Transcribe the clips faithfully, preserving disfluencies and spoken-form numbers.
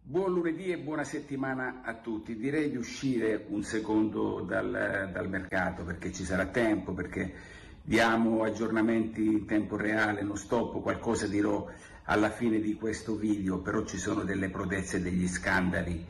Buon lunedì e buona settimana a tutti. Direi di uscire un secondo dal, dal mercato perché ci sarà tempo, perché diamo aggiornamenti in tempo reale, non stop, qualcosa dirò alla fine di questo video, però ci sono delle prodezze e degli scandali,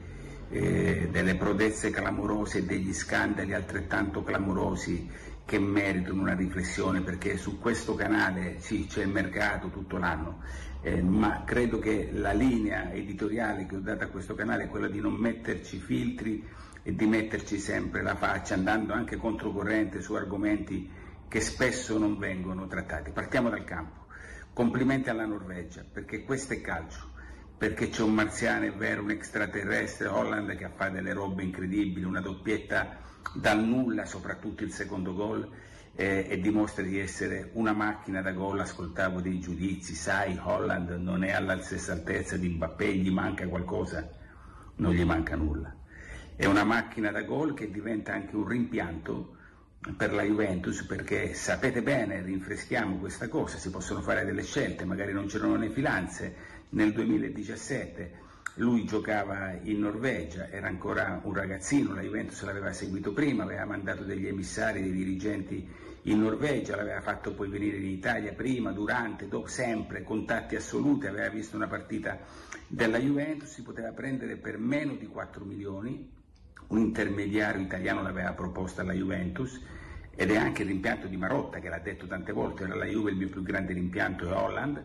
eh, delle prodezze clamorose e degli scandali altrettanto clamorosi che meritano una riflessione, perché su questo canale sì, c'è il mercato tutto l'anno, eh, ma credo che la linea editoriale che ho dato a questo canale è quella di non metterci filtri e di metterci sempre la faccia, andando anche controcorrente su argomenti che spesso non vengono trattati. Partiamo dal campo. Complimenti alla Norvegia, perché questo è calcio, perché c'è un marziano, è vero, un extraterrestre, Haaland, che fa delle robe incredibili, una doppietta dal nulla, soprattutto il secondo gol, eh, e dimostra di essere una macchina da gol. Ascoltavo dei giudizi, sai, Haaland non è alla stessa altezza di Mbappé, gli manca qualcosa, non gli manca nulla. È una macchina da gol che diventa anche un rimpianto per la Juventus, perché sapete bene, rinfreschiamo questa cosa, si possono fare delle scelte, magari non c'erano le finanze. Nel duemiladiciassette lui giocava in Norvegia, era ancora un ragazzino, la Juventus l'aveva seguito prima, aveva mandato degli emissari, dei dirigenti in Norvegia, l'aveva fatto poi venire in Italia prima, durante, dopo, sempre, contatti assoluti, aveva visto una partita della Juventus, si poteva prendere per meno di quattro milioni, un intermediario italiano l'aveva proposta alla Juventus, ed è anche il rimpianto di Marotta, che l'ha detto tante volte, era la Juve il mio più grande rimpianto è Haaland,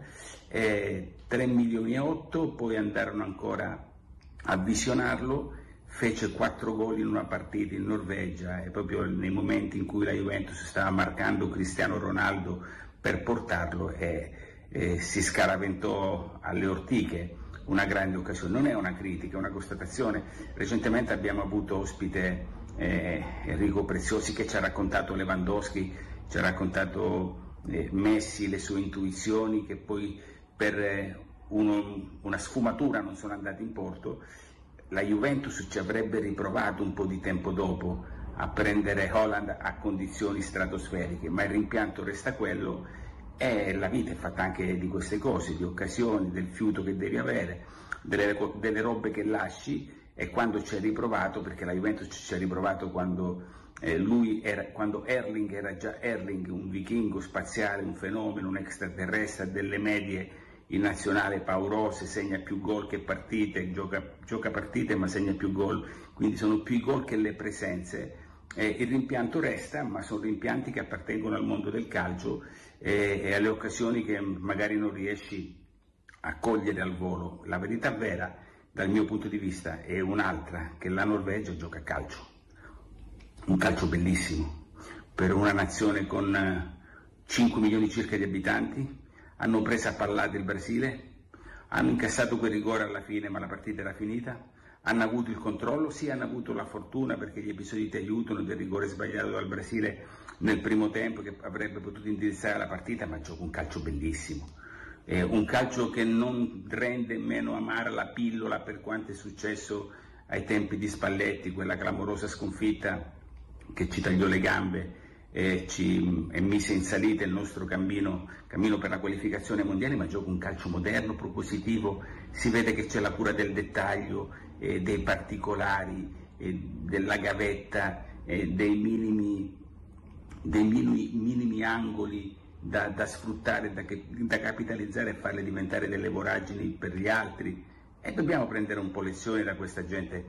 eh, tre milioni e otto, poi andarono ancora a visionarlo, fece quattro gol in una partita in Norvegia, e proprio nei momenti in cui la Juventus stava marcando Cristiano Ronaldo per portarlo, e, e si scaraventò alle ortiche. Una grande occasione, non è una critica, è una constatazione. Recentemente abbiamo avuto ospite eh, Enrico Preziosi, che ci ha raccontato Lewandowski, ci ha raccontato eh, Messi, le sue intuizioni, che poi per eh, uno, una sfumatura non sono andati in porto. La Juventus ci avrebbe riprovato un po' di tempo dopo a prendere Haaland a condizioni stratosferiche, ma il rimpianto resta quello. E la vita è fatta anche di queste cose, di occasioni, del fiuto che devi avere, delle, delle robe che lasci, e quando ci hai riprovato, perché la Juventus ci ha riprovato quando, eh, lui era, quando Erling era già Erling, un vichingo spaziale, un fenomeno, un extraterrestre, delle medie in nazionale paurose, segna più gol che partite, gioca, gioca partite ma segna più gol, quindi sono più i gol che le presenze. Eh, il rimpianto resta, ma sono rimpianti che appartengono al mondo del calcio eh, e alle occasioni che magari non riesci a cogliere al volo. La verità vera, dal mio punto di vista, è un'altra, che la Norvegia gioca a calcio, un calcio bellissimo, per una nazione con cinque milioni circa di abitanti. Hanno preso a pallate il Brasile, hanno incassato quel rigore alla fine, ma la partita era finita. Hanno avuto il controllo, sì, hanno avuto la fortuna, perché gli episodi ti aiutano, del rigore sbagliato dal Brasile nel primo tempo che avrebbe potuto indirizzare la partita, ma gioca un calcio bellissimo, eh, un calcio che non rende meno amara la pillola, per quanto è successo ai tempi di Spalletti, quella clamorosa sconfitta che ci tagliò le gambe e ci e mise in salita il nostro cammino, cammino per la qualificazione mondiale, ma gioca un calcio moderno, propositivo, si vede che c'è la cura del dettaglio, eh, dei particolari, eh, della gavetta, eh, dei minimi, dei minimi, minimi angoli da, da sfruttare, da, da capitalizzare e farle diventare delle voragini per gli altri, e dobbiamo prendere un po' lezione da questa gente